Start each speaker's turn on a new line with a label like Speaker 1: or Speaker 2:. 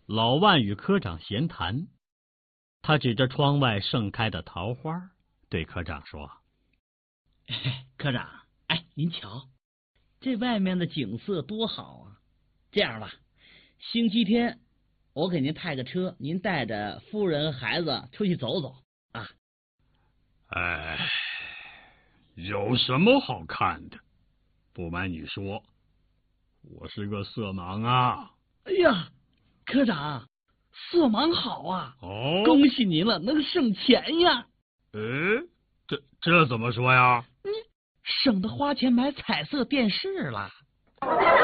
Speaker 1: 老万与科长闲谈，他指着窗外盛开的桃花，对科长说：“
Speaker 2: 科长，您瞧，这外面的景色多好啊！这样吧，星期天我给您派个车，您带着夫人和孩子出去走走啊。”
Speaker 3: 有什么好看的？不瞒你说，我是个色盲啊。
Speaker 2: 哎呀，科长，色盲好啊！
Speaker 3: 哦，
Speaker 2: 恭喜您了，能省钱呀！
Speaker 3: 这怎么说呀？
Speaker 2: 省得花钱买彩色电视了。